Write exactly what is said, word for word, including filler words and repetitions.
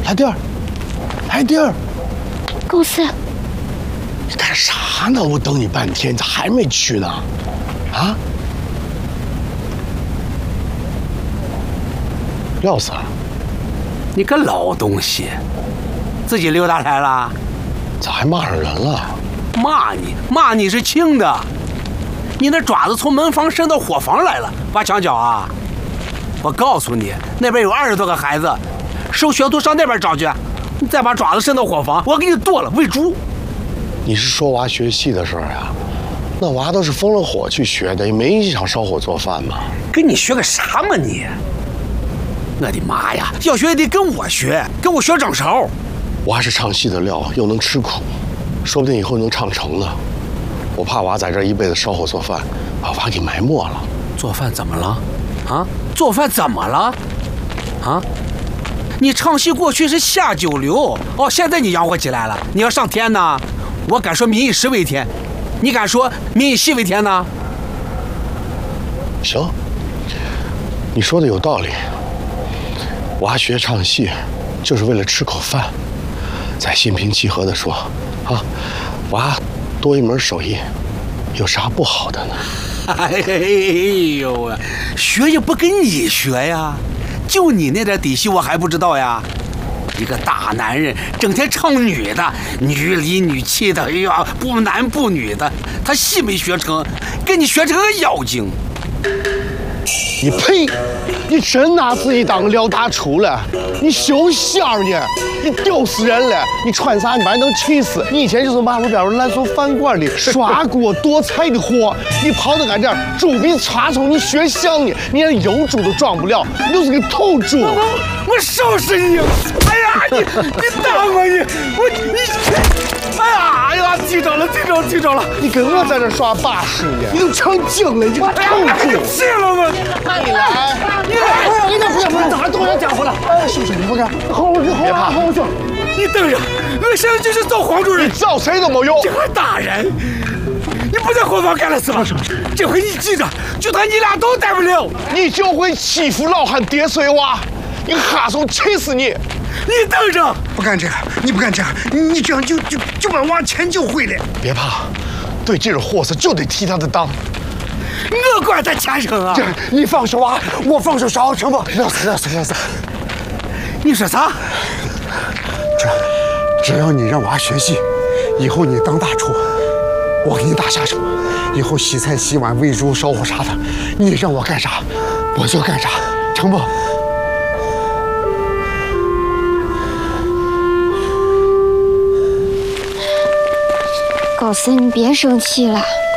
海弟儿，海弟儿， 高三， 你干啥呢？我等你半天，咋还没去呢？啊？廖三， 你个老东西，自己溜达来了？ 咋还骂上人了？ 骂你，骂你是轻的。你那爪子从门房伸到伙房来了，挖墙脚啊！我告诉你，那边有二十多个孩子，收学徒上那边找去。你再把爪子伸到伙房，我给你剁了喂猪。 你是说娃学戏的事儿呀？那娃都是封了火去学的，也没影响烧火做饭嘛。 跟你学个啥嘛你？我的妈呀！要学也得跟我学，跟我学掌勺。 娃是唱戏的料，又能吃苦，说不定以后能唱成呢。我怕娃在这一辈子烧火做饭，把娃给埋没了。 做饭怎么了？啊？做饭怎么了？啊？你唱戏过去是下九流哦，现在你养活起来了，你要上天呢？我敢说民以食为天，你敢说民以戏为天呢？ 行，你说的有道理。娃学唱戏就是为了吃口饭，再心平气和地说，啊，娃多一门手艺，有啥不好的呢？ 哎呦喂，学也不跟你学呀，就你那点底细我还不知道呀。一个大男人整天唱女的，女里女气的，哎呀，不男不女的，他戏没学成，跟你学成个妖精。 你呸！你真拿自己当个廖大厨了？你休想呢！你丢死人了！你穿啥你还能气死？你以前就是马路边儿烂熟饭馆里刷锅剁菜的货，你跑到俺这儿猪鼻叉虫，你学像呢？你连油猪都装不了，你就是个土猪！ 我我收拾你！哎呀，你你打我你我你！哎呀哎呀，记着了记着了记着了！ 你跟我在这耍把式呢？你都成精了，你这个土猪！ 气了我！ 你来！你来！我跟你不不，哪都让家伙了！哎，是不是？你不干，好好好好好好！ 你等着，我现在就是找黄主任， 你找谁都没用。 这还打人！你不在伙房干了是吧？这回你记着，就他你俩都带不了。 你就会欺负老汉爹碎娃，你哈怂气死你！ 你等着！ 不干这个，你不干这个，你这样就就就把娃钱就毁了。 别怕，对这种货色就得替他的当。 我管他钱生啊！ 你放手啊，我放手烧成不？要死要死要死！ 你说啥？ 只只要你让娃学戏，以后你当大厨，我给你打下手。以后洗菜洗碗喂猪烧火啥的，你让我干啥，我就干啥，成不？ 高四，你别生气了。